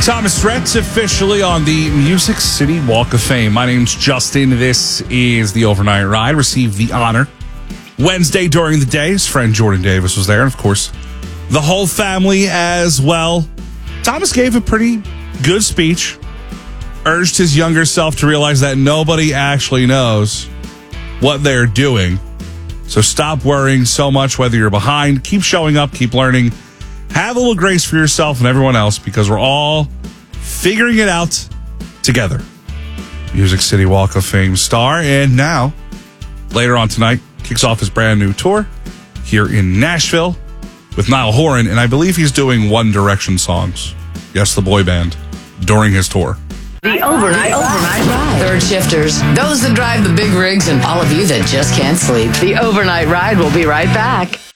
Thomas Rhett officially on the Music City Walk of Fame. My name's Justin. This is the Overnight Ride. Received the honor Wednesday during the day. His friend Jordan Davis was there. And, of course, the whole family as well. Thomas gave a pretty good speech. Urged his younger self to realize that nobody actually knows what they're doing. So stop worrying so much whether you're behind. Keep showing up. Keep learning. Have a little grace for yourself and everyone else because we're all figuring it out together. Music City Walk of Fame star. And now, later on tonight, kicks off his brand new tour here in Nashville with Niall Horan. And I believe he's doing One Direction songs. Yes, the boy band during his tour. The overnight ride. Third shifters, those that drive the big rigs, and all of you that just can't sleep. The overnight ride will be right back.